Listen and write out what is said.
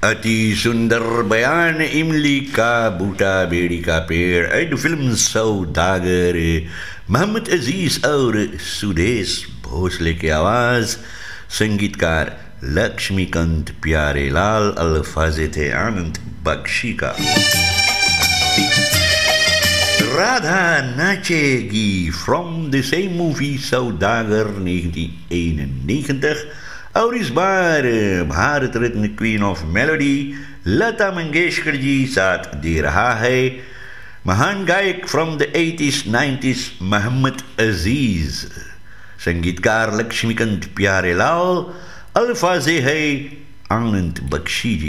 अति सुंदर बयान इमली का बूटा बेड़ी का पेड़ एड फिल्म सौदागर मोहम्मद अजीज और सुदेश भोसले की आवाज संगीतकार लक्ष्मीकांत प्यारेलाल अल्फाजे थे आनंद बख्शी का Radha नाचेगी from the same movie सौदागर 1991 और इस बार Bharat Ratna queen of melody Lata Mangeshkar ji साथ दे रहा है महान गायक from the 80s 90s Mohammad अजीज, संगीतकार लक्ष्मीकांत प्यारेलाल, अल्फाजे है आनंद बख्शी जी